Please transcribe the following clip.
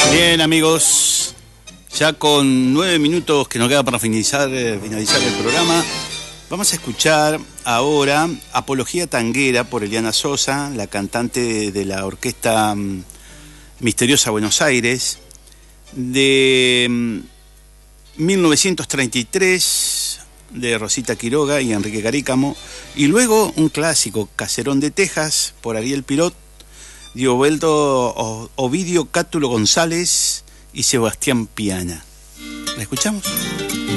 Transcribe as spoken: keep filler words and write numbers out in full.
Bien, amigos, ya con nueve minutos que nos queda para finalizar, eh, finalizar el programa, vamos a escuchar ahora Apología Tanguera por Eliana Sosa, la cantante de la orquesta um, Misteriosa Buenos Aires, de um, mil novecientos treinta y tres, de Rosita Quiroga y Enrique Carícamo, y luego un clásico, Caserón de Texas, por Ariel Pilot, Diovelto Ovidio Cátulo González y Sebastián Piana. ¿La escuchamos?